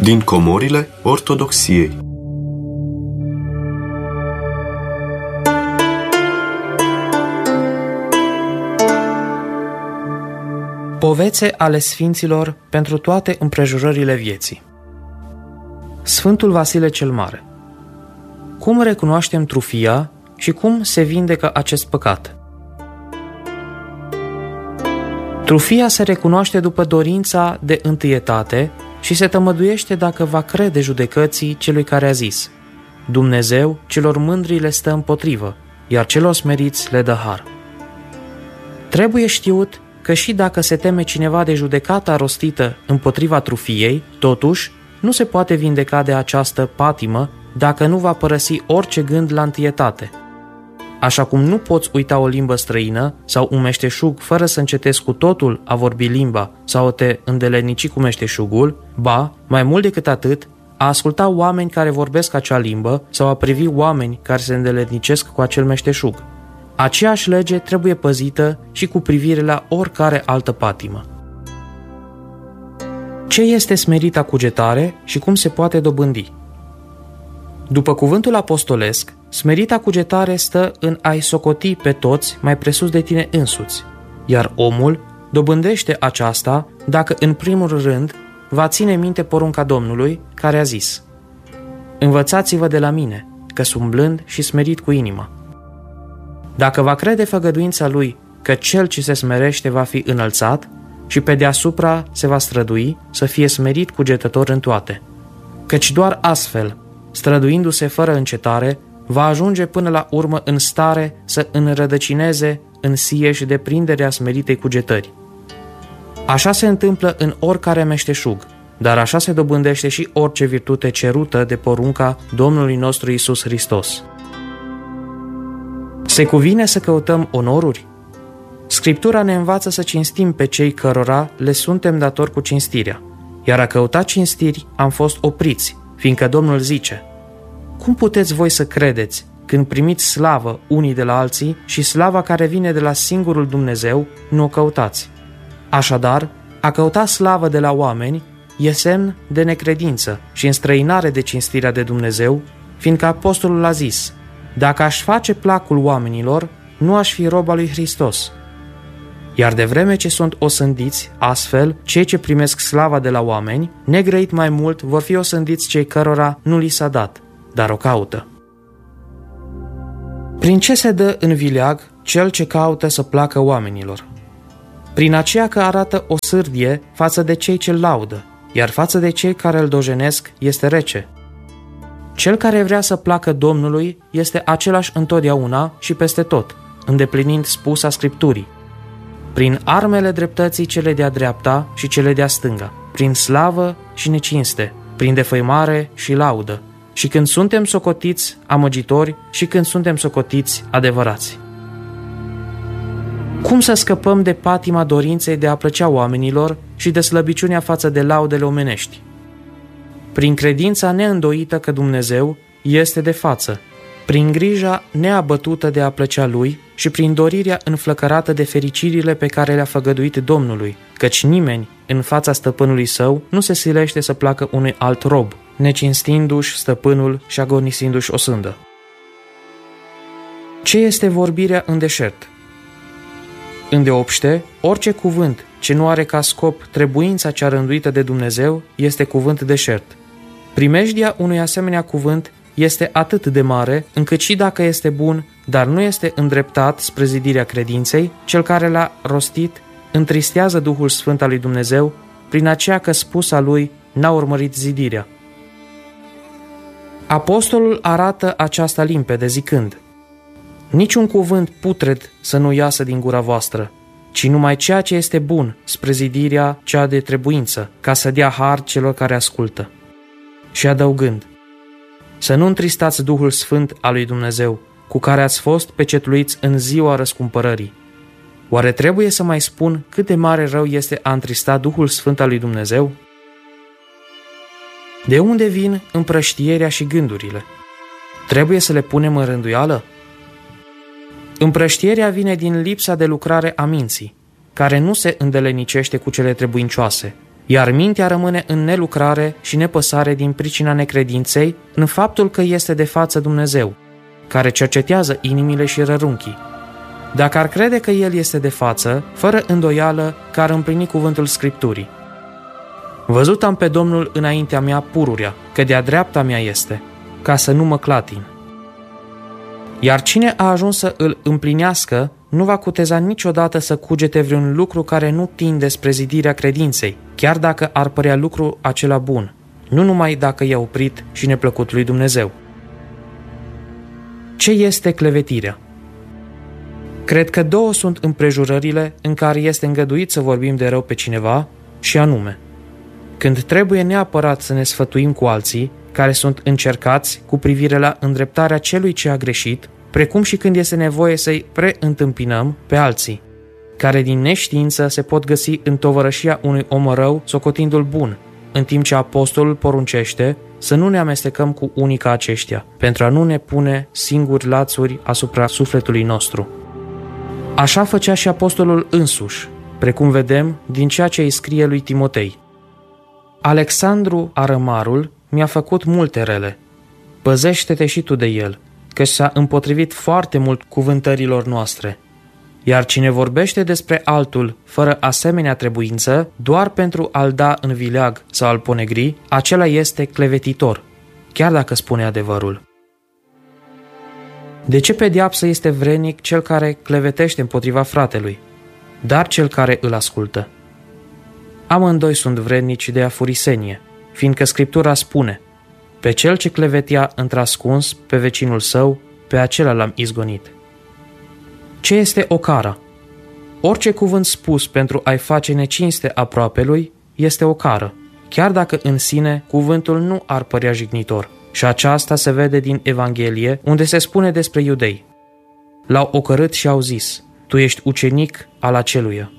Din comorile Ortodoxiei. Povețe ale Sfinților pentru toate împrejurările vieții. Sfântul Vasile cel Mare. Cum recunoaștem trufia și cum se vindecă acest păcat? Trufia se recunoaște după dorința de întâietate și se tămăduiește dacă va crede judecății celui care a zis: Dumnezeu celor mândri le stă împotrivă, iar celor smeriți le dă har. Trebuie știut că și dacă se teme cineva de judecata rostită împotriva trufiei, totuși nu se poate vindeca de această patimă dacă nu va părăsi orice gând la întâietate. Așa cum nu poți uita o limbă străină sau un meșteșug fără să încetezi cu totul a vorbi limba sau a te îndelenici cu meșteșugul, ba, mai mult decât atât, a asculta oameni care vorbesc acea limbă sau a privi oameni care se îndelenicesc cu acel meșteșug. Aceeași lege trebuie păzită și cu privire la oricare altă patimă. Ce este smerita cugetare și cum se poate dobândi? După cuvântul apostolesc, smerita cugetare stă în a-i socoti pe toți mai presus de tine însuți, iar omul dobândește aceasta dacă în primul rând va ține minte porunca Domnului care a zis: Învățați-vă de la mine, că sunt blând și smerit cu inima. Dacă va crede făgăduința lui că cel ce se smerește va fi înălțat și pe deasupra se va strădui să fie smerit cugetător în toate, căci doar astfel, străduindu-se fără încetare, va ajunge până la urmă în stare să înrădăcineze în sie și deprinderea smeritei cugetări. Așa se întâmplă în oricare meșteșug, dar așa se dobândește și orice virtute cerută de porunca Domnului nostru Iisus Hristos. Se cuvine să căutăm onoruri? Scriptura ne învață să cinstim pe cei cărora le suntem datori cu cinstirea, iar a căuta cinstiri am fost opriți, fiindcă Domnul zice: Cum puteți voi să credeți când primiți slavă unii de la alții și slava care vine de la singurul Dumnezeu nu o căutați? Așadar, a căuta slavă de la oameni e semn de necredință și înstrăinare de cinstirea de Dumnezeu, fiindcă apostolul a zis: Dacă aș face placul oamenilor, nu aș fi rob al lui Hristos. Iar de vreme ce sunt osândiți, astfel, cei ce primesc slava de la oameni, negrăit mai mult vor fi osândiți cei cărora nu li s-a dat, dar o caută. Prin ce se dă în vileag cel ce caută să placă oamenilor? Prin aceea că arată o sârdie față de cei ce-l laudă, iar față de cei care îl dojenesc este rece. Cel care vrea să placă Domnului este același întotdeauna și peste tot, îndeplinind spusa Scripturii: prin armele dreptății cele de-a dreapta și cele de-a stânga, prin slavă și necinste, prin defăimare și laudă, și când suntem socotiți amăgitori și când suntem socotiți adevărați. Cum să scăpăm de patima dorinței de a plăcea oamenilor și de slăbiciunea față de laudele omenești? Prin credința neîndoită că Dumnezeu este de față, prin grija neabătută de a plăcea Lui și prin dorirea înflăcărată de fericirile pe care le-a făgăduit Domnului, căci nimeni, în fața stăpânului său, nu se silește să placă unui alt rob, necinstindu-și stăpânul și agonisindu-și o sândă. Ce este vorbirea în deșert? Îndeopște, orice cuvânt ce nu are ca scop trebuința cea rânduită de Dumnezeu este cuvânt deșert. Primejdia unui asemenea cuvânt este atât de mare, încât și dacă este bun, dar nu este îndreptat spre zidirea credinței, cel care l-a rostit întristează Duhul Sfânt al lui Dumnezeu, prin aceea că spusa lui n-a urmărit zidirea. Apostolul arată aceasta limpede zicând: Niciun cuvânt putred să nu iasă din gura voastră, ci numai ceea ce este bun spre zidirea cea de trebuință, ca să dea har celor care ascultă. Și adăugând: Să nu întristați Duhul Sfânt al lui Dumnezeu, cu care ați fost pecetluiți în ziua răscumpărării. Oare trebuie să mai spun cât de mare rău este a întrista Duhul Sfânt al lui Dumnezeu? De unde vin împrăștierea și gândurile? Trebuie să le punem în rânduială? Împrăștierea vine din lipsa de lucrare a minții, care nu se îndelenicește cu cele trebuincioase, iar mintea rămâne în nelucrare și nepăsare din pricina necredinței în faptul că este de față Dumnezeu, care cercetează inimile și rărunchii. Dacă ar crede că El este de față, fără îndoială că ar împlini cuvântul Scripturii. Văzut am pe Domnul înaintea mea pururea, că de-a dreapta mea este, ca să nu mă clatin. Iar cine a ajuns să îl împlinească, nu va cuteza niciodată să cugete vreun lucru care nu tinde spre zidirea credinței, chiar dacă ar părea lucru acela bun, nu numai dacă i-a oprit și neplăcut lui Dumnezeu. Ce este clevetirea? Cred că două sunt împrejurările în care este îngăduit să vorbim de rău pe cineva, și anume, când trebuie neapărat să ne sfătuim cu alții care sunt încercați cu privire la îndreptarea celui ce a greșit, precum și când este nevoie să-i preîntâmpinăm pe alții, care din neștiință se pot găsi în tovărășia unui om rău socotindu-l bun, în timp ce apostolul poruncește să nu ne amestecăm cu unii ca aceștia, pentru a nu ne pune singuri lațuri asupra sufletului nostru. Așa făcea și apostolul însuși, precum vedem din ceea ce îi scrie lui Timotei. Alexandru Arămarul mi-a făcut multe rele. Păzește-te și tu de el, că s-a împotrivit foarte mult cuvântărilor noastre. Iar cine vorbește despre altul fără asemenea trebuință, doar pentru a-l da în vileag sau a-l ponegri, acela este clevetitor, chiar dacă spune adevărul. De ce pedeapsă este vrednic cel care clevetește împotriva fratelui, dar cel care îl ascultă? Amândoi sunt vrednici de afurisenie, fiindcă Scriptura spune: pe cel ce clevetea într-ascuns pe vecinul său, pe acela l-am izgonit. Ce este ocara? Orice cuvânt spus pentru a-i face necinste aproapelui este ocară, chiar dacă în sine cuvântul nu ar părea jignitor. Și aceasta se vede din Evanghelie, unde se spune despre iudei: l-au ocărât și au zis: tu ești ucenic al aceluia.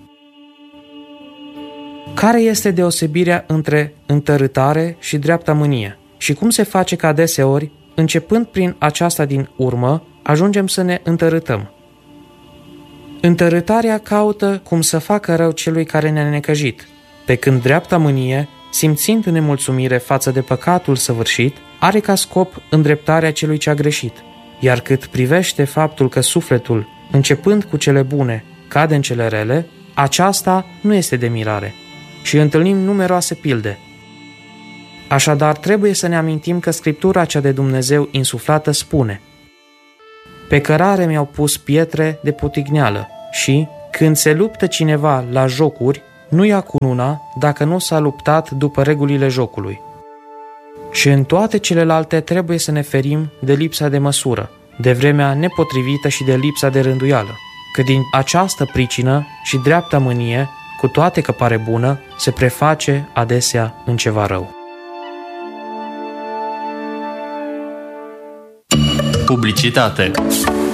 Care este deosebirea între întărâtare și dreapta mânie? Și cum se face că adeseori, începând prin aceasta din urmă, ajungem să ne întărâtăm? Întărâtarea caută cum să facă rău celui care ne-a necăjit, pe când dreapta mânie, simțind nemulțumire față de păcatul săvârșit, are ca scop îndreptarea celui ce a greșit, iar cât privește faptul că sufletul, începând cu cele bune, cade în cele rele, aceasta nu este de mirare și întâlnim numeroase pilde. Așadar, trebuie să ne amintim că Scriptura cea de Dumnezeu insuflată spune: pe cărare mi-au pus pietre de potigneală și, când se luptă cineva la jocuri, nu ia cununa dacă nu s-a luptat după regulile jocului. Și în toate celelalte trebuie să ne ferim de lipsa de măsură, de vremea nepotrivită și de lipsa de rânduială, că din această pricină și dreapta mânie, cu toate că pare bună, se preface adesea în ceva rău. Publicitate.